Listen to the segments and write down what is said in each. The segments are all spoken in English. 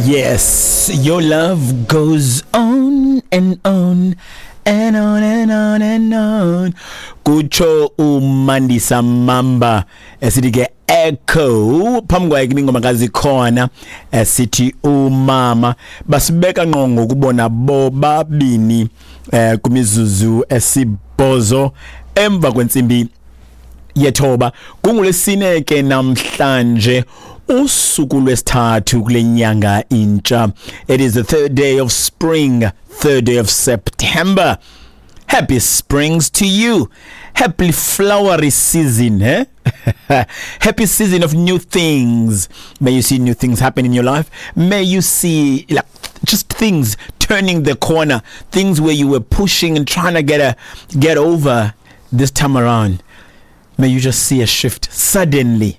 Yes, your love goes on and on and on and on and on. Kucho umandisa mamba esithi ke echo phambi kwakhe ingoma kazikhona esithi umama basibeka ngqo ngokubona bobabini kumizuzu esibhozo emva kwensimbi yethoba kungulesine ke namhlanje usuku lwesithathu kule nyanga intsha. It is the third day of spring, third day of September. Happy springs to you. Happy flowery season, eh? Happy season of new things. May you see new things happen in your life. May you see just things turning the corner, things where you were pushing and trying to get over this time around. May you just see a shift suddenly.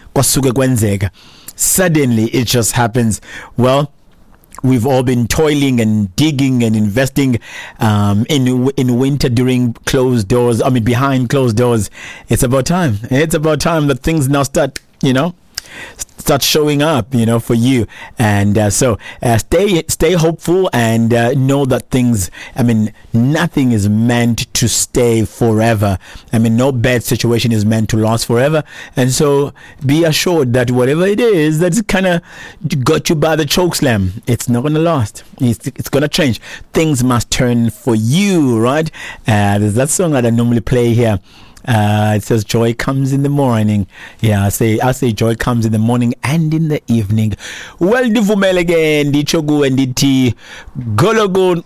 Suddenly it just happens. Well, we've all been toiling and digging and investing in winter during closed doors. I mean, behind closed doors. It's about time. It's about time that things now start showing up, for you. And so stay hopeful and know that things, nothing is meant to stay forever. No bad situation is meant to last forever. And so be assured that whatever it is that's kind of got you by the chokeslam, it's not going to last. It's going to change. Things must turn for you, right? There's that song that I normally play here. It says joy comes in the morning. Yeah, I say joy comes in the morning and in the evening. Well, ndivumele again ndichogu nditi gologo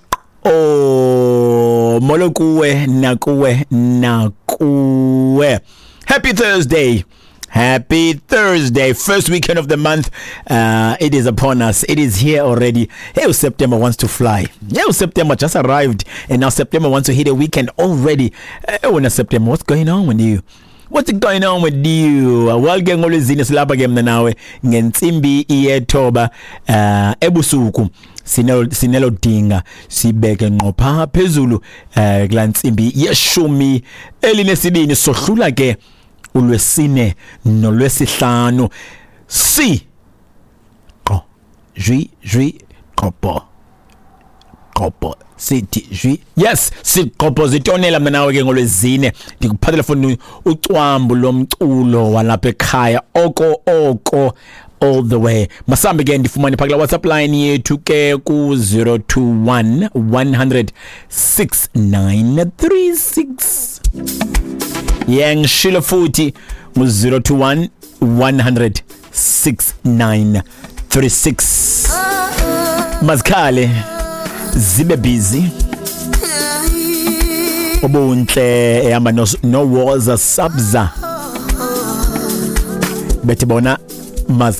molokuwe nakuwe. Happy Thursday. Happy Thursday, first weekend of the month. It is upon us. It is here already. Hey, September wants to fly. Yeah, September just arrived, and now September wants to hit a weekend already. September, what's going on with you? What's going on with you? Well, getting all these in slap again now. Ngensimbi yethoba ebusuku. Sinelo dinga sibeke ngqopha phezulu glansimbi yeshumi elinesibini sohlula ke ulwesine nolwesihlanu si qo jwi qopo sithi jwi yes siqopho zitonela mina nawe ke ngolwezine ndikuphathela foni ucwambu lomculo walapha ekhaya oko all the way. Masambe ke ndifumane phakla WhatsApp line yethu ke ku 021 100 6936. Yang shilo futhi mu 021 100 6936. Maskale zibe busy. Obunhle ehamba no Woza Sabza. Betibona